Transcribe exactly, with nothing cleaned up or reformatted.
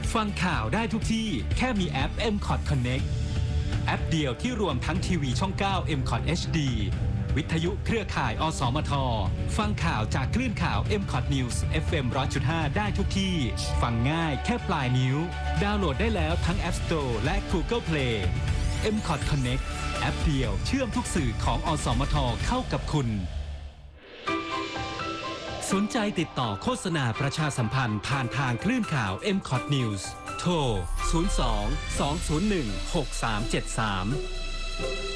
ฟังข่าวได้ทุกที่แค่มีแอป เอ็ม คอท Connect แอปเดียวที่รวมทั้งทีวีช่อง เก้า เอ็ม คอท เอช ดี วิทยุเครือข่ายอสมทฟังข่าวจากคลื่นข่าว เอ็ม คอท News เอฟ เอ็ม หนึ่งร้อยจุดห้า ได้ทุกที่ฟังง่ายแค่ปลายนิ้วดาวน์โหลดได้แล้วทั้ง App Store และ Google Play เอ็ม คอท Connect แอปเดียวเชื่อมทุกสื่อของอสมทเข้ากับคุณสนใจติดต่อโฆษณาประชาสัมพันธ์ผ่านทางคลื่นข่าว เอ็ม คอท News โทร ศูนย์ สอง สอง ศูนย์ หนึ่ง หก สาม เจ็ด สาม